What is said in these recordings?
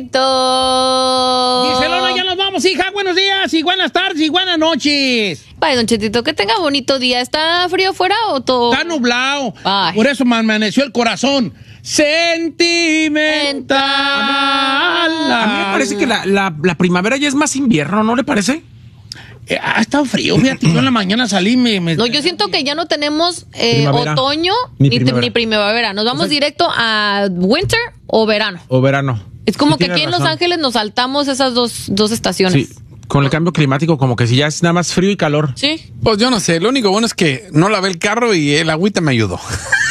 Giselona, ya nos vamos, hija. Buenos días y buenas tardes y buenas noches. Bye, Don Chetito, que tenga bonito día. ¿Está frío fuera o todo? Está nublado. Ay. Por eso me amaneció el corazón sentimental. A mí me parece que la primavera ya es más invierno, ¿no le parece? Ha estado frío, fíjate. Yo en la mañana salí No, yo siento que ya no tenemos Primavera. otoño Ni ni primavera. Nos vamos directo a winter o verano. O verano. Es como Sí, que tiene aquí en Los razón. Ángeles nos saltamos esas dos estaciones. Sí, con el cambio climático como que si ya es nada más frío y calor. Sí. Pues yo no sé, lo único bueno es que no lavé el carro y el agüita me ayudó.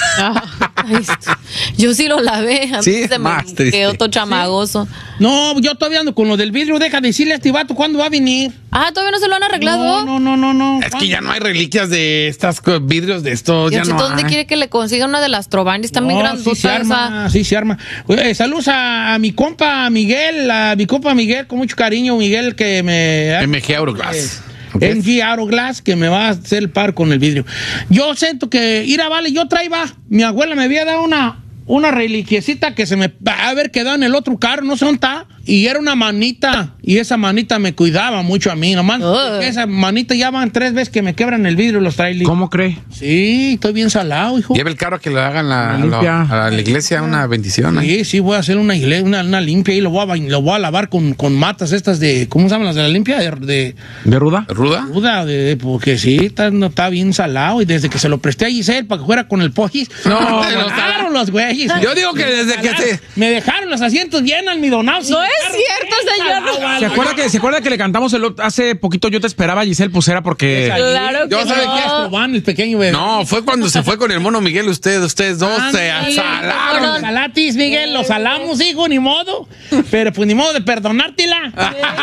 Ay, yo sí lo lavé. A mí Sí, se me más triste. quedó todo chamagoso. No, yo todavía ando con lo del vidrio. Deja de decirle a este vato cuándo va a venir. Ah, ¿todavía no se lo han arreglado? No. Es que ya no hay reliquias de estas vidrios de estos, ya Don Cheto, no ¿dónde hay. quiere que le consiga una de las Trovanis? Están bien Sí grandotas. se arma, sí se arma. Saludos a mi compa Miguel, con mucho cariño, Miguel, que me... MG Euroglass. MG Euroglass, que me va a hacer el par con el vidrio. Yo siento que, yo traía, mi abuela me había dado una reliquiecita que se me va a haber quedado en el otro carro, no sé dónde está, y era una manita, y esa manita me cuidaba mucho a mí, nomás. Esa manita ya van 3 veces que me quebran el vidrio los trailers. ¿Cómo cree? Sí, estoy bien salado, hijo. Lleve el carro a que le hagan limpia. a la iglesia una bendición. Sí, voy a hacer una limpia y lo voy a lavar con matas estas de, ¿cómo se llaman las de la limpia? ¿De ruda? ¿Ruda? Porque sí, está bien salado, y desde que se lo presté a Giselle para que fuera con el pojis, No, me dejaron los güeyes. Yo digo que desde que te... Me dejaron los asientos bien almidonados. No es cierto, señor. ¿Se acuerda que le cantamos hace poquito Yo te esperaba, Giselle Pusera, porque... Claro que Yo sabe no. qué Van, el pequeño bebé. No, fue cuando se fue con el mono Miguel, ustedes dos se Ándale, asalaron. Salatis, Miguel, los salamos, hijo, ni modo. Pero pues ni modo de perdonártela.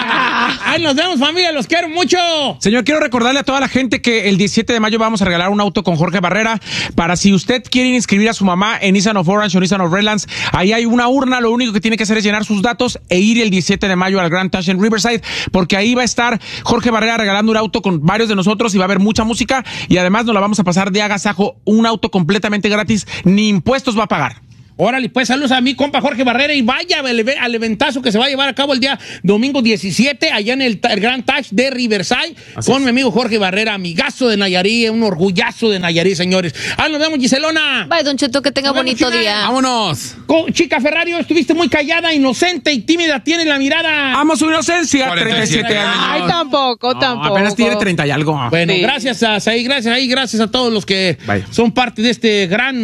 Ay, nos vemos, familia, los quiero mucho. Señor, quiero recordarle a toda la gente que el 17 de mayo vamos a regalar un auto con Jorge Barrera para si usted quiere inscribir a su mamá en Nissan of Orange o Nissan of Redlands. Ahí hay una urna, lo único que tiene que hacer es llenar sus datos e ir el 17 de mayo al Grand Touch en Riverside, porque ahí va a estar Jorge Barrera regalando un auto con varios de nosotros y va a haber mucha música y además nos la vamos a pasar de agasajo, un auto completamente gratis, ni impuestos va a pagar. Órale, pues saludos a mi compa Jorge Barrera y vaya al eventazo que se va a llevar a cabo el día domingo 17 allá en el Grand Touch de Riverside con mi amigo Jorge Barrera, amigazo de Nayarit, un orgullazo de Nayarit, señores. Nos vemos, Giselona. Bye, Don Cheto, que tenga Nos vemos, bonito chica. día. Vámonos. Chica Ferrario, estuviste muy callada, inocente y tímida, tiene la mirada. Amo su inocencia, 47 37 años. Ay, tampoco. Apenas tiene 30 y algo. Bueno, Sí. gracias a todos los que Vaya. son parte de este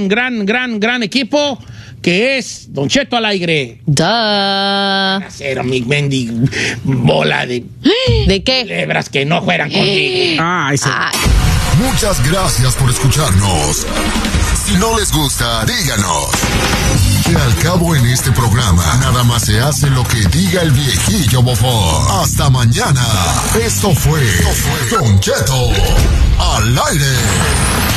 gran equipo que es Don Cheto al aire. Cero, mi mendigo bola de ¿De qué? lebras que no fueran conmigo. Ay, sí. Ay. Muchas gracias por escucharnos. Si no les gusta, díganos. Que al cabo en este programa, nada más se hace lo que diga el viejillo bofón. Hasta mañana. Esto fue Don Cheto al aire.